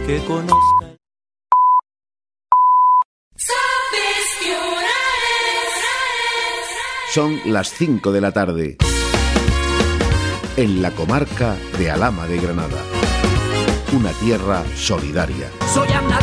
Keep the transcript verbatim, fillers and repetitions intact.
que conozca. Son las cinco de la tarde. En la comarca de Alhama de Granada. Una tierra solidaria. Soy